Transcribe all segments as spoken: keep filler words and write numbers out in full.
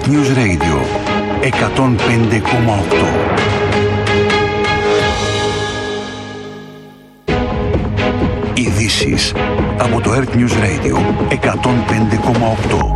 Earth News Radio εκατόν πέντε κόμμα οκτώ. Ειδήσεις από το Earth News Radio εκατόν πέντε κόμμα οκτώ.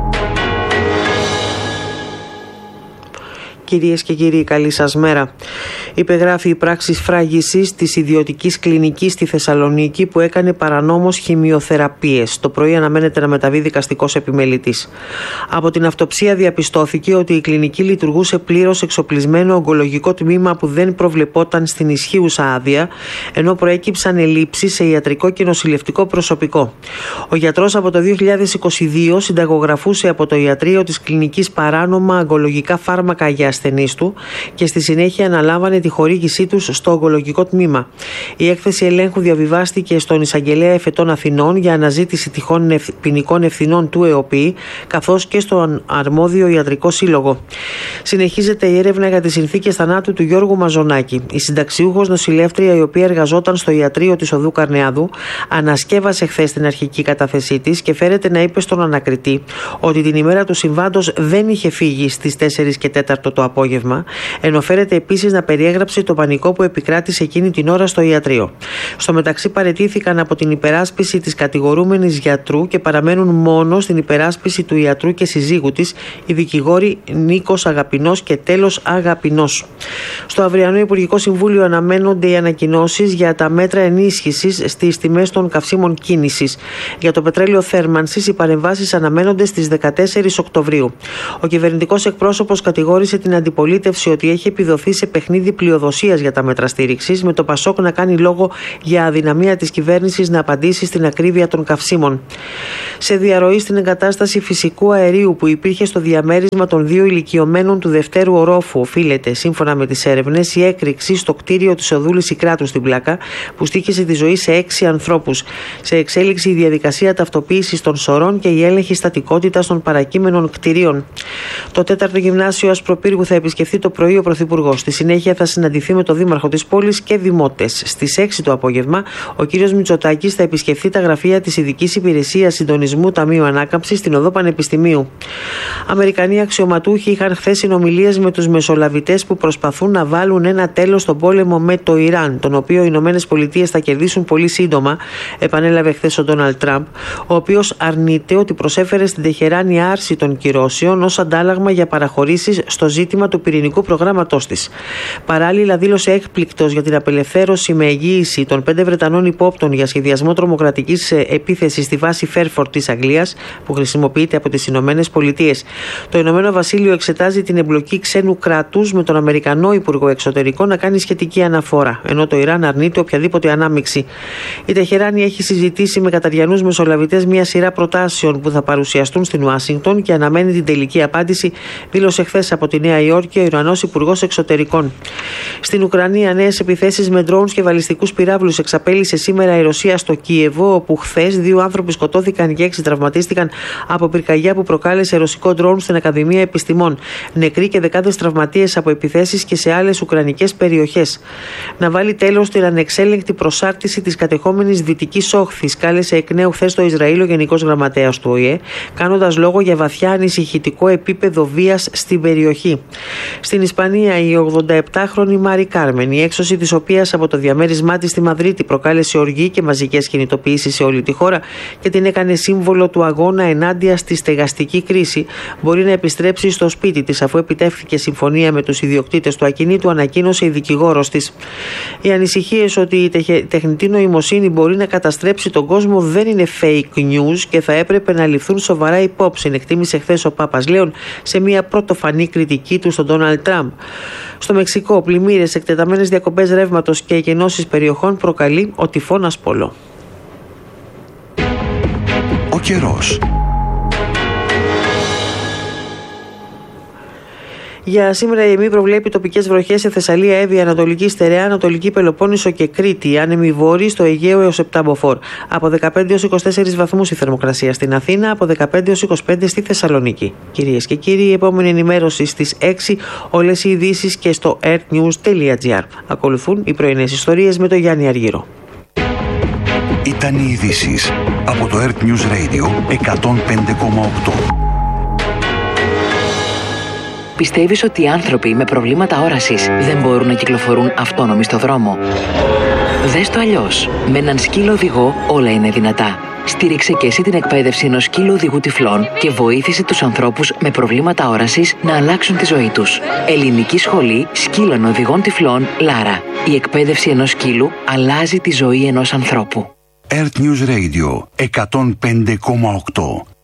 Κυρίες και κύριοι, καλή σας μέρα. Υπεγράφει η πράξη σφράγισης της ιδιωτικής κλινικής στη Θεσσαλονίκη που έκανε παρανόμως χημειοθεραπείες. Το πρωί αναμένεται να μεταβεί δικαστικός επιμελητής. Από την αυτοψία διαπιστώθηκε ότι η κλινική λειτουργούσε πλήρως εξοπλισμένο ογκολογικό τμήμα που δεν προβλεπόταν στην ισχύουσα άδεια, ενώ προέκυψαν ελλείψεις σε ιατρικό και νοσηλευτικό προσωπικό. Ο γιατρός από το δύο χιλιάδες είκοσι δύο συνταγογραφούσε από το ιατρείο της κλινικής παράνομα ογκολογικά φάρμακα για ασθενείς του και στη συνέχεια αναλάμβανε τη χορήγησή τους στο ογκολογικό τμήμα. Η έκθεση ελέγχου διαβιβάστηκε στον Εισαγγελέα Εφετών Αθηνών για αναζήτηση τυχόν ποινικών ευθυνών του ΕΟΠΗ, καθώς και στον αρμόδιο ιατρικό σύλλογο. Συνεχίζεται η έρευνα για τις συνθήκες θανάτου του Γιώργου Μαζονάκη. Η συνταξιούχος νοσηλεύτρια, η οποία εργαζόταν στο ιατρείο της Οδού Καρνεάδου, ανασκεύασε χθες την αρχική κατάθεσή της και φέρεται να είπε στον ανακριτή ότι την ημέρα του συμβάντος δεν είχε φύγει στις τέσσερις και τέταρτο το απόγευμα, ενώ φέρεται επίσης να περιέγραψε το πανικό που επικράτησε εκείνη την ώρα στο ιατρείο. Στο μεταξύ, παραιτήθηκαν από την υπεράσπιση της κατηγορούμενης γιατρού και παραμένουν μόνο στην υπεράσπιση του ιατρού και συζύγου της οι δικηγόροι Νίκος Αγαπηνός και Τέλος Αγαπηνός. Στο αυριανό Υπουργικό Συμβούλιο αναμένονται οι ανακοινώσεις για τα μέτρα ενίσχυσης στις τιμές των καυσίμων κίνησης. Για το πετρέλαιο θέρμανσης, οι παρεμβάσεις αναμένονται στις δεκατέσσερις Οκτωβρίου. Ο κυβερνητικός εκπρόσωπος κατηγόρησε την αντιπολίτευση ότι έχει επιδοθεί σε παιχνίδι πλειοδοσίας για τα μέτρα στήριξης, με το Πασόκ να κάνει λόγο για αδυναμία της κυβέρνησης να απαντήσει στην ακρίβεια των καυσίμων. Σε διαρροή στην εγκατάσταση φυσικού αερίου που υπήρχε στο διαμέρισμα των δύο ηλικιωμένων του δευτέρου ορόφου, οφείλεται, σύμφωνα με τις έρευνες, η έκρηξη στο κτίριο της Οδού Λυσικράτου στην Πλάκα, που στοίχησε τη ζωή σε έξι ανθρώπους. Σε εξέλιξη η διαδικασία ταυτοποίησης των σωρών και η έλεγχη στατικότητας των παρακείμενων κτιρίων. Το τέταρτο γυμνάσιο Ασπροπύργου θα επισκεφθεί το πρωί ο Πρωθυπουργός. Στη συνέχεια θα συναντηθεί με τον Δήμαρχο της πόλης και δημότες. Στις έξι το απόγευμα, ο κ. Μητσοτάκης θα επισκεφθεί τα γραφεία της Ειδικής Υπηρεσίας Συντονισμού Ταμείου Ανάκαμψης στην Οδό Πανεπιστημίου. Αμερικανοί αξιωματούχοι είχαν χθες συνομιλίες με τους μεσολαβητές που προσπαθούν να βάλουν ένα τέλος στον πόλεμο με το Ιράν, τον οποίο οι Ηνωμένες Πολιτείες θα κερδίσουν πολύ σύντομα, επανέλαβε χθες ο Ντόναλντ Τραμπ, ο οποίος αρνείται ότι προσέφερε στην Τεχεράνη άρση των κυρώσεων ως αντάλλαγμα για παραχωρήσεις στο ζήτημα του πυρηνικού προγράμματός της. Παράλληλα, δήλωσε έκπληκτος για την απελευθέρωση με εγγύηση των πέντε Βρετανών υπόπτων για σχεδιασμό τρομοκρατικής επίθεσης στη βάση Φέρφορντ της Αγγλίας, που χρησιμοποιείται από τις Ηνωμένες Πολιτείες. Το Ηνωμένο Βασίλειο εξετάζει την εμπλοκή ξένου κράτους με τον Αμερικανό Υπουργό Εξωτερικών να κάνει σχετική αναφορά, ενώ το Ιράν αρνείται οποιαδήποτε ανάμειξη. Η Τεχεράνη έχει συζητήσει με καταριανούς μεσολαβητές μια σειρά προτάσεων που θα παρουσιαστούν στην Ουάσιγκτον και αναμένει την τελική απάντηση, δήλωσε χθες από τη Νέα Υόρκη ο Ιρανός Υπουργός Εξωτερικών. Στην Ουκρανία, νέες επιθέσεις με ντρόουνς και βαλιστικούς πυράβλους εξαπέλυσε σήμερα η Ρωσία στο Κίεβο, όπου χθες δύο άνθρωποι σκοτώθηκαν και έξι τραυματίστηκαν από πυρκαγιά που προκάλεσε ρωσικό ντρόουν στην Ακαδημία Επιστημών. Νεκροί και δεκάδες τραυματίες από επιθέσεις και σε άλλες ουκρανικές περιοχές. Να βάλει τέλος στην ανεξέλεγκτη προσάρτηση της κατεχόμενης Δυτικής Όχθης, κάλεσε εκ νέου χθες το Ισραήλ ο Γενικός Γραμματέας του Ο Η Ε, κάνοντας λόγο για βαθιά ανησυχητικό επίπεδο βίας στην περιοχή. Στην Ισπανία, η ογδονταεπτάχρονη Μάρι Κάρμεν, η έξωση της οποίας από το διαμέρισμά της στη Μαδρίτη προκάλεσε οργή και μαζικές κινητοποιήσεις σε όλη τη χώρα και την έκανε σύμβολο του αγώνα ενάντια στη στεγαστική κρίση, μπορεί να επιστρέψει στο σπίτι της αφού επιτεύχθηκε συμφωνία με τους ιδιοκτήτες του ακινήτου, ανακοίνωσε η δικηγόρος της. Οι ανησυχίες ότι η τεχνητή νοημοσύνη μπορεί να καταστρέψει τον κόσμο δεν είναι fake news και θα έπρεπε να ληφθούν σοβαρά υπόψη, εκτίμησε χθες ο Πάπας Λέων σε μια πρωτοφανή κριτική του στον Ντόναλντ Τραμπ. Στο Μεξικό, πλημμύρες, εκτεταμένες διακοπές ρεύματος και εκενώσεις περιοχών προκαλεί ο τυφώνας Πόλο. Ο καιρός. Για σήμερα η ΕΜΗ προβλέπει τοπικές βροχές σε Θεσσαλία, Εύβοια, Ανατολική Στερεά, Ανατολική Πελοπόννησο και Κρήτη. Άνεμοι βόρειοι στο Αιγαίο έως επτά μποφόρ. Από δεκαπέντε έως είκοσι τέσσερις βαθμούς η θερμοκρασία στην Αθήνα, από δεκαπέντε έως είκοσι πέντε στη Θεσσαλονίκη. Κυρίες και κύριοι, η επόμενη ενημέρωση στις έξι, όλες οι ειδήσεις και στο earthnews τελεία gr. Ακολουθούν οι πρωινές ιστορίες με τον Γιάννη Αργύρο. Ήταν οι ειδήσεις από το Earth News Radio εκατόν πέντε κόμμα οκτώ. Πιστεύεις ότι οι άνθρωποι με προβλήματα όρασης δεν μπορούν να κυκλοφορούν αυτόνομοι στο δρόμο? Δες το αλλιώς. Με έναν σκύλο οδηγό όλα είναι δυνατά. Στήριξε και εσύ την εκπαίδευση ενός σκύλου οδηγού τυφλών και βοήθησε τους ανθρώπους με προβλήματα όρασης να αλλάξουν τη ζωή τους. Ελληνική Σχολή Σκύλων Οδηγών Τυφλών Λάρα. Η εκπαίδευση ενός σκύλου αλλάζει τη ζωή ενός ανθρώπου. Earth News Radio εκατόν πέντε κόμμα οκτώ.